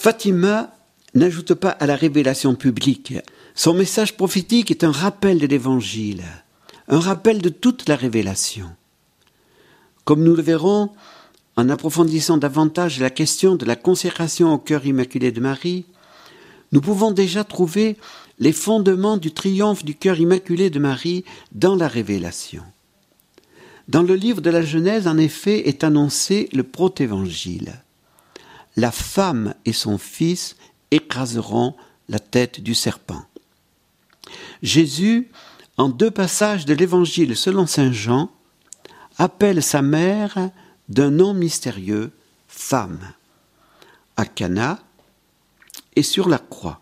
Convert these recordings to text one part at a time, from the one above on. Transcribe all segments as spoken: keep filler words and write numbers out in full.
Fatima n'ajoute pas à la révélation publique. Son message prophétique est un rappel de l'Évangile, un rappel de toute la révélation. Comme nous le verrons, en approfondissant davantage la question de la consécration au cœur immaculé de Marie, nous pouvons déjà trouver les fondements du triomphe du cœur immaculé de Marie dans la révélation. Dans le livre de la Genèse, en effet, est annoncé le protévangile. La femme et son fils écraseront la tête du serpent. Jésus, en deux passages de l'Évangile selon saint Jean, appelle sa mère d'un nom mystérieux, femme, à Cana et sur la croix.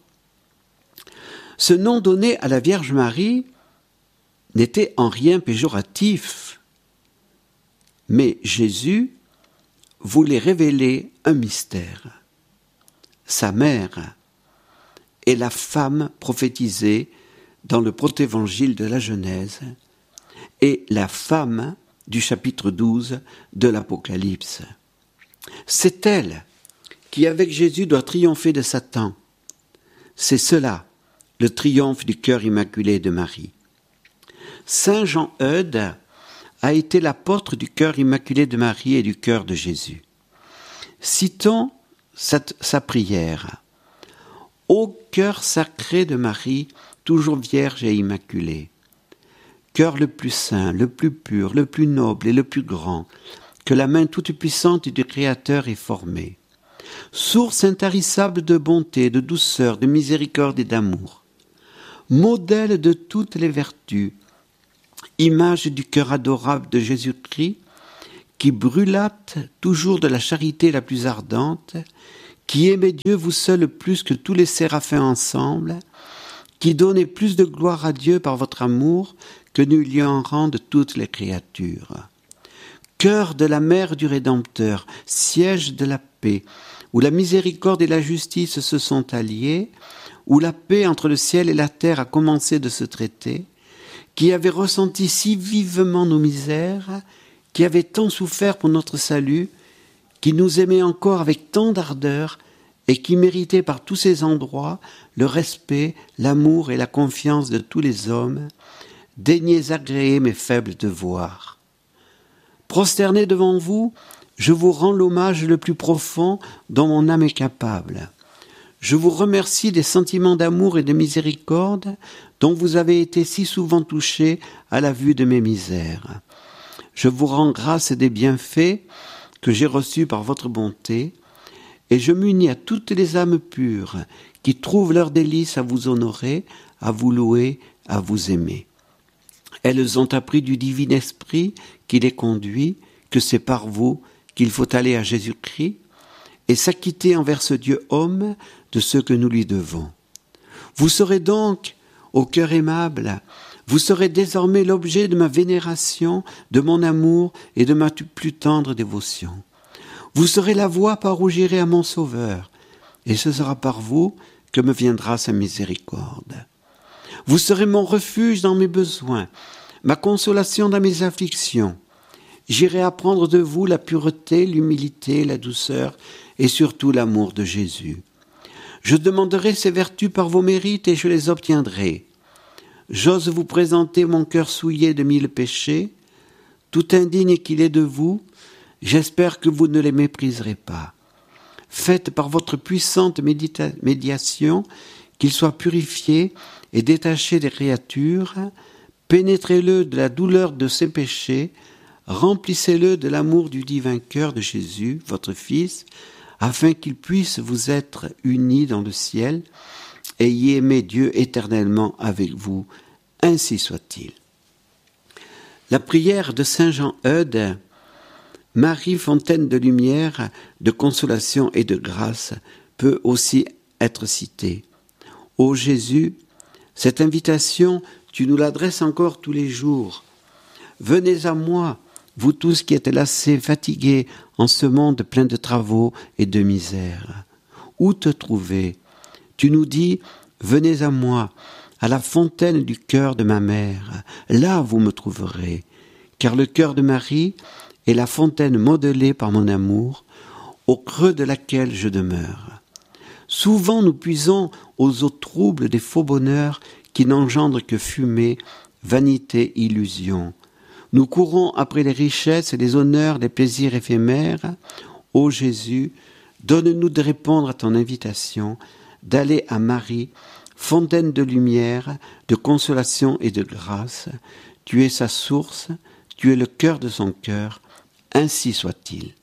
Ce nom donné à la Vierge Marie n'était en rien péjoratif, mais Jésus voulait révéler un mystère. Sa mère est la femme prophétisée dans le protévangile de la Genèse et la femme du chapitre douze de l'Apocalypse. C'est elle qui, avec Jésus, doit triompher de Satan. C'est cela, le triomphe du cœur immaculé de Marie. Saint Jean Eudes a été l'apôtre du cœur immaculé de Marie et du cœur de Jésus. Citons sa, sa prière. « Ô cœur sacré de Marie, toujours vierge et immaculée, cœur le plus saint, le plus pur, le plus noble et le plus grand, que la main toute puissante du Créateur ait formé, source intarissable de bonté, de douceur, de miséricorde et d'amour, modèle de toutes les vertus, image du cœur adorable de Jésus-Christ, qui brûlâtes toujours de la charité la plus ardente, qui aimait Dieu vous seul plus que tous les séraphins ensemble, qui donnez plus de gloire à Dieu par votre amour que ne lui en rendent toutes les créatures. Cœur de la mère du Rédempteur, siège de la paix, où la miséricorde et la justice se sont alliées, où la paix entre le ciel et la terre a commencé de se traiter, qui avait ressenti si vivement nos misères, qui avait tant souffert pour notre salut, qui nous aimait encore avec tant d'ardeur et qui méritait par tous ces endroits le respect, l'amour et la confiance de tous les hommes, daignez agréer mes faibles devoirs. Prosterné devant vous, je vous rends l'hommage le plus profond dont mon âme est capable. Je vous remercie des sentiments d'amour et de miséricorde dont vous avez été si souvent touchés à la vue de mes misères. Je vous rends grâce des bienfaits que j'ai reçus par votre bonté, et je m'unis à toutes les âmes pures qui trouvent leur délice à vous honorer, à vous louer, à vous aimer. Elles ont appris du divin esprit qui les conduit, que c'est par vous qu'il faut aller à Jésus-Christ et s'acquitter envers ce Dieu homme de ce que nous lui devons. Vous serez donc, au cœur aimable, vous serez désormais l'objet de ma vénération, de mon amour et de ma plus tendre dévotion. Vous serez la voie par où j'irai à mon Sauveur, et ce sera par vous que me viendra sa miséricorde. Vous serez mon refuge dans mes besoins, ma consolation dans mes afflictions. J'irai apprendre de vous la pureté, l'humilité, la douceur et surtout l'amour de Jésus. Je demanderai ces vertus par vos mérites et je les obtiendrai. J'ose vous présenter mon cœur souillé de mille péchés, tout indigne qu'il est de vous, j'espère que vous ne les mépriserez pas. Faites par votre puissante médita- médiation qu'il soit purifié et détaché des créatures, pénétrez-le de la douleur de ses péchés, remplissez-le de l'amour du divin cœur de Jésus, votre Fils, afin qu'il puisse vous être uni dans le ciel et y aimer Dieu éternellement avec vous. Ainsi soit-il. La prière de saint Jean Eudes, Marie, fontaine de lumière, de consolation et de grâce, peut aussi être citée. Ô Jésus, cette invitation, tu nous l'adresses encore tous les jours. Venez à moi, vous tous qui êtes lassés, fatigués en ce monde plein de travaux et de misère. Où te trouver? Tu nous dis, venez à moi, à la fontaine du cœur de ma mère. Là vous me trouverez, car le cœur de Marie est la fontaine modelée par mon amour, au creux de laquelle je demeure. Souvent nous puisons aux eaux troubles des faux bonheurs qui n'engendrent que fumée, vanité, illusion. Nous courons après les richesses et les honneurs, les plaisirs éphémères. Ô Jésus, donne-nous de répondre à ton invitation, d'aller à Marie, fontaine de lumière, de consolation et de grâce. Tu es sa source, tu es le cœur de son cœur, ainsi soit-il.